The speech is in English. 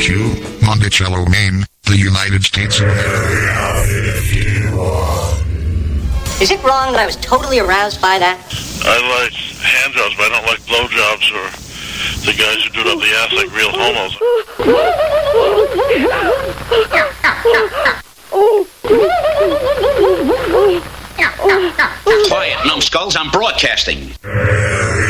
52, Monticello, Maine, the United States of America. Is it wrong that I was totally aroused by that? I like handjobs, but I don't like blowjobs or the guys who do it up the ass like real homos. Quiet, numbskulls, I'm broadcasting.